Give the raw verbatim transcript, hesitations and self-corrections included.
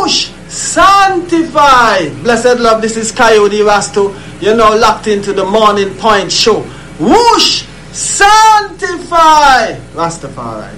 Whoosh! Sanctify. Blessed love, this is Coyote Rasto. You're now locked into the Morning Point Show. Whoosh! Sanctify. Rastafari.